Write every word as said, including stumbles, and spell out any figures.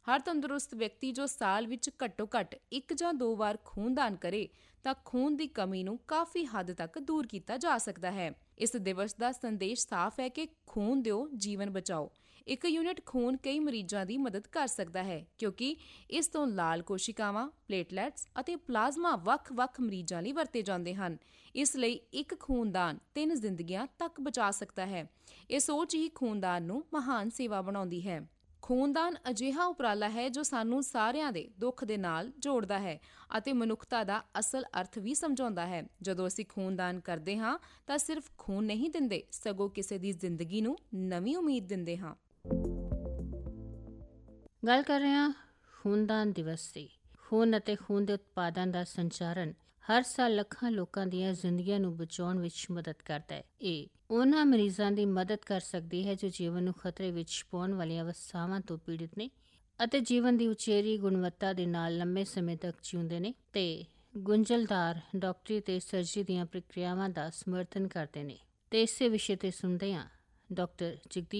ਹਰ ਤੰਦਰੁਸਤ ਵਿਅਕਤੀ ਜੋ ਸਾਲ ਵਿੱਚ ਘੱਟੋ ਘੱਟ ਇੱਕ ਜਾਂ ਦੋ ਵਾਰ ਖੂਨਦਾਨ ਕਰੇ ਤਾਂ ਖੂਨ ਦੀ ਕਮੀ ਨੂੰ ਕਾਫੀ ਹੱਦ ਤੱਕ ਦੂਰ ਕੀਤਾ ਜਾ ਸਕਦਾ ਹੈ। ਇਸ ਦਿਵਸ ਦਾ ਸੰਦੇਸ਼ ਸਾਫ਼ ਹੈ ਕਿ ਖੂਨ ਦਿਓ, ਜੀਵਨ ਬਚਾਓ। ਇੱਕ ਯੂਨਿਟ ਖੂਨ ਕਈ ਮਰੀਜ਼ਾਂ ਦੀ ਮਦਦ ਕਰ ਸਕਦਾ ਹੈ, ਕਿਉਂਕਿ ਇਸ ਤੋਂ ਲਾਲ ਕੋਸ਼ਿਕਾਵਾਂ, ਪਲੇਟਲੈਟਸ ਅਤੇ ਪਲਾਜ਼ਮਾ ਵੱਖ-ਵੱਖ ਮਰੀਜ਼ਾਂ ਲਈ ਵਰਤੇ ਜਾਂਦੇ ਹਨ। ਇਸ ਲਈ ਇੱਕ ਖੂਨਦਾਨ ਤਿੰਨ ਜ਼ਿੰਦਗੀਆਂ ਤੱਕ ਬਚਾ ਸਕਦਾ ਹੈ। ਇਹ ਸੋਚ ਹੀ ਖੂਨਦਾਨ ਨੂੰ ਮਹਾਨ ਸੇਵਾ ਬਣਾਉਂਦੀ ਹੈ। ਖੂਨਦਾਨ ਅਜਿਹਾ ਉਪਰਾਲਾ ਹੈ ਜੋ ਸਾਨੂੰ ਸਾਰਿਆਂ ਦੇ ਦੁੱਖ ਦੇ ਨਾਲ ਜੋੜਦਾ ਹੈ ਅਤੇ ਮਨੁੱਖਤਾ ਦਾ ਅਸਲ ਅਰਥ ਵੀ ਸਮਝਾਉਂਦਾ ਹੈ। ਜਦੋਂ ਅਸੀਂ ਖੂਨਦਾਨ ਕਰਦੇ ਹਾਂ ਤਾਂ ਸਿਰਫ ਖੂਨ ਨਹੀਂ ਦਿੰਦੇ, ਸਗੋਂ ਕਿਸੇ ਦੀ ਜ਼ਿੰਦਗੀ ਨੂੰ ਨਵੀਂ ਉਮੀਦ ਦਿੰਦੇ ਹਾਂ। ਗੱਲ ਕਰ ਰਹੇ ਹਾਂ ਖੂਨਦਾਨ ਦਿਵਸ ਦੀ। ਖੂਨ ਅਤੇ ਖੂਨ ਦੇ ਉਤਪਾਦਾਂ ਦਾ ਸੰਚਾਰਨ ਹਰ ਸਾਲ ਲੱਖਾਂ ਲੋਕਾਂ ਦੀਆਂ ਜ਼ਿੰਦਗੀਆਂ ਨੂੰ ਬਚਾਉਣ ਵਿੱਚ ਮਦਦ ਕਰਦਾ ਹੈ। ਇਹ ਉਹਨਾਂ ਮਰੀਜ਼ਾਂ ਦੀ ਮਦਦ ਕਰ ਸਕਦੀ ਹੈ ਜੋ ਜੀਵਨ ਨੂੰ ਖਤਰੇ ਵਿੱਚ ਪਾਉਣ ਵਾਲੀਆਂ ਅਵਸਥਾਵਾਂ ਤੋਂ ਪੀੜਿਤ ਨੇ ਅਤੇ ਜੀਵਨ ਦੀ ਉਚੇਰੀ ਗੁਣਵੱਤਾ ਦੇ ਨਾਲ ਲੰਬੇ ਸਮੇਂ ਤੱਕ ਜਿਉਂਦੇ ਨੇ ਤੇ ਗੁੰਝਲਦਾਰ ਡਾਕਟਰੀ ਤੇ ਸਰਜਰੀ ਦੀਆਂ ਪ੍ਰਕਿਰਿਆਵਾਂ ਦਾ ਸਮਰਥਨ ਕਰਦੇ ਨੇ। ਤੇ ਇਸੇ ਵਿਸ਼ੇ ਤੇ ਸੁਣਦੇ ਹਾਂ ਡਾਕਟਰ ਜਗਦੀਪ